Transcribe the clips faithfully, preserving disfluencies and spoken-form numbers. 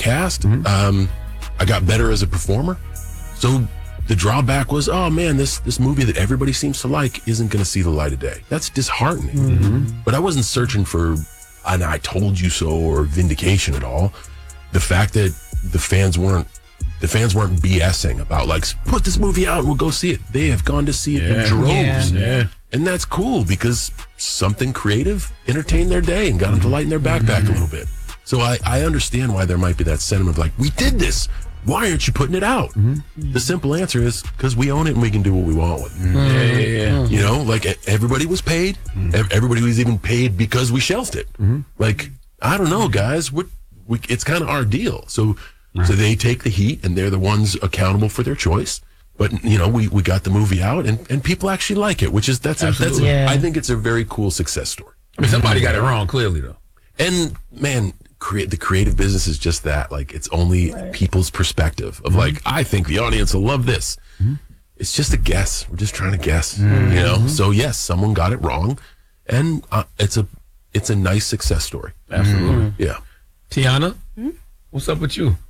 cast. Mm-hmm. Um, I got better as a performer. So the drawback was, oh man, this this movie that everybody seems to like isn't going to see the light of day. That's disheartening. Mm-hmm. But I wasn't searching for an I told you so or vindication at all. The fact that the fans weren't the fans weren't BSing about like, put this movie out and we'll go see it. They have gone to see it yeah. in droves. Yeah. Yeah. And that's cool because something creative entertained their day and got them to lighten their backpack mm-hmm. a little bit. So I, I understand why there might be that sentiment of like, we did this. Why aren't you putting it out? Mm-hmm. The simple answer is because we own it and we can do what we want with it. Mm-hmm. Yeah, yeah, yeah. You know, like everybody was paid. Mm-hmm. Everybody was even paid because we shelved it. Mm-hmm. Like, I don't know, guys. We're, we, it's kind of our deal. So right. so they take the heat and they're the ones accountable for their choice. But, you know, we, we got the movie out and, and people actually like it, which is, that's, a, that's a, yeah. I think it's a very cool success story. I mean, somebody got it wrong, clearly, though. And, man, create the creative business is just that. Like, it's only right. people's perspective of, mm-hmm. like, I think the audience will love this. Mm-hmm. It's just a guess. We're just trying to guess, mm-hmm. you know? So, yes, someone got it wrong. And uh, it's a it's a nice success story. Absolutely. Mm-hmm. Yeah. Tiana, mm-hmm. what's up with you?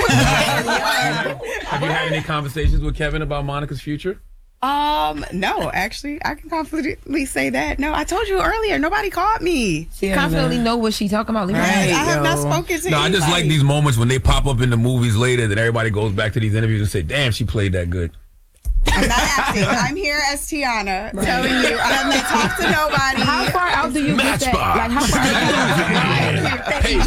Have you had any conversations with Kevin about Monica's future? Um, no, actually, I can confidently say that. No, I told you earlier, nobody called me. She confidently know what she talking about. Right, I have not spoken to No, anybody. I just like these moments when they pop up in the movies later that everybody goes back to these interviews and say, damn, she played that good. I'm not acting. I'm here as Tiana, right. telling you I have not talked to nobody. How far out do you get that? Like, how far out do you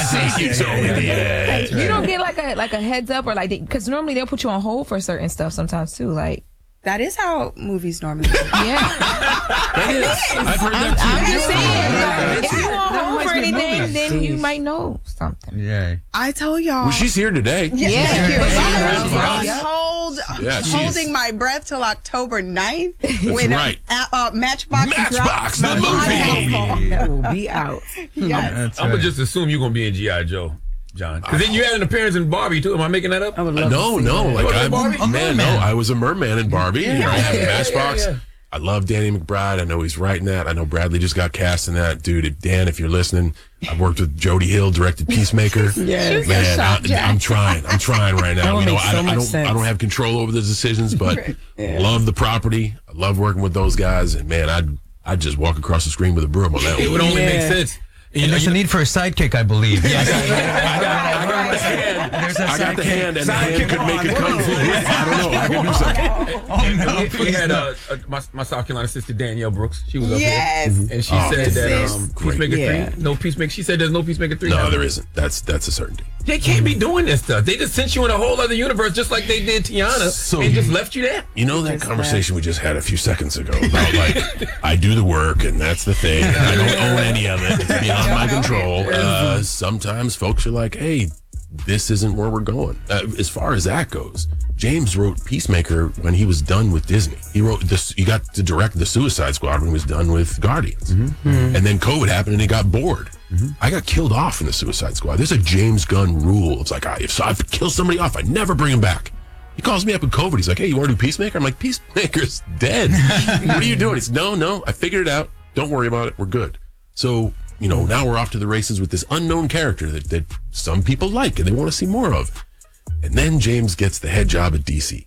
get that? You don't get like a like a heads up or like, because normally they'll put you on hold for certain stuff sometimes too. Like, that is how movies normally go. Yeah. That is. I've heard that too. I'm just saying, like, if you on hold for anything, then you might know something. Yeah. I told y'all. Well, she's here today. Yeah. yeah. yeah. yeah. Hold, yeah, holding my breath till October ninth. That's when right. Uh, uh, Matchbox Matchbox, the movie. It will be out. Yes. I'm going to just assume you're going to be in G I. Joe. John, because then you had an appearance in Barbie too. Am I making that up? I would love no, to see no. that. Like I'm, Barbie? man, no. I was a merman in Barbie. Yeah. Here I have Yeah, Matchbox. yeah, yeah. I love Danny McBride. I know he's writing that. I know Bradley just got cast in that. Dude, if, Dan, if you're listening, I've worked with Jody Hill, directed Peacemaker. Yes. Man, I, I'm trying. I'm trying right now. You know, I, so I, I don't. sense. I don't have control over the decisions, but yeah. love the property. I love working with those guys, and man, I'd I'd just walk across the screen with a broom on that one. It would only Yeah. make sense. And you there's know, a need for a sidekick, I believe. Yes. I got, I got the hand. There's a I got the hand, and the sidekick hand could make it come through. I don't know. I can do something. Oh, no, we, we had uh, uh, my, my South Carolina sister Danielle Brooks. She was up Yes. here, and she Oh, said that sis. um, Peacemaker Yeah. three, no Peacemaker. She said there's no Peacemaker three. No, now. there isn't. That's that's a certainty. They can't be doing this stuff. They just sent you in a whole other universe, just like they did Tiana, So- and just left you there. You know that conversation we just had a few seconds ago about like I do the work and that's the thing. And I don't own any of it. It's beyond my control. Uh, sometimes folks are like, "Hey, this isn't where we're going." Uh, as far as that goes, James wrote Peacemaker when he was done with Disney. He wrote this. He got to direct the Suicide Squad when he was done with Guardians, mm-hmm. and then COVID happened and he got bored. Mm-hmm. I got killed off in the Suicide Squad. There's a James Gunn rule. It's like I, if I kill somebody off, I never bring him back. He calls me up in COVID. He's like, "Hey, you want to do Peacemaker?" I'm like, "Peacemaker's dead. What are you doing?" He's, "No, no, I figured it out. Don't worry about it. We're good." So, you know, now we're off to the races with this unknown character that, that some people like and they want to see more of. And then James gets the head job at D C.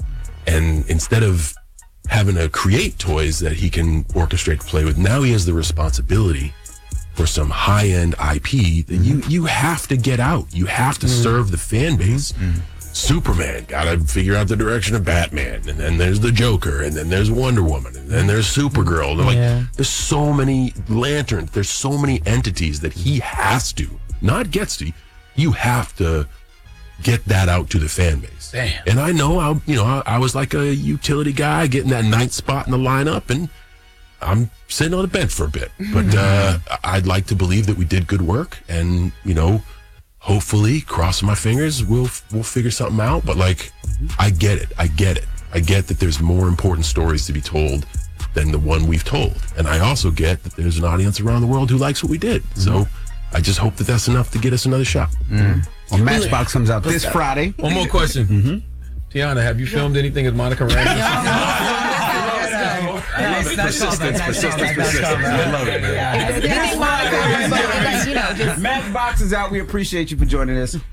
And instead of having to create toys that he can orchestrate to play with, now he has the responsibility for some high-end I P that mm-hmm. you, you have to get out. You have to mm-hmm. serve the fan base. Mm-hmm. Superman, gotta figure out the direction of Batman, and then there's the Joker, and then there's Wonder Woman, and then there's Supergirl. They're like, yeah. there's so many lanterns, there's so many entities that he has to, not gets to, you have to get that out to the fan base. Damn. And I know, I, you know, I, I was like a utility guy getting that ninth spot in the lineup, and I'm sitting on the bench for a bit. But uh, I'd like to believe that we did good work, and, you know, hopefully, crossing my fingers, we'll we'll figure something out. But like, I get it. I get it. I get that there's more important stories to be told than the one we've told. And I also get that there's an audience around the world who likes what we did. Mm-hmm. So I just hope that that's enough to get us another shot. Mm. Well, Matchbox comes out this Friday. One more question. Mm-hmm. Tiana, have you filmed anything as Monica Rambeau? Persistence, persistence, persistence. I love it, man. Matchbox is out. We appreciate you for joining us.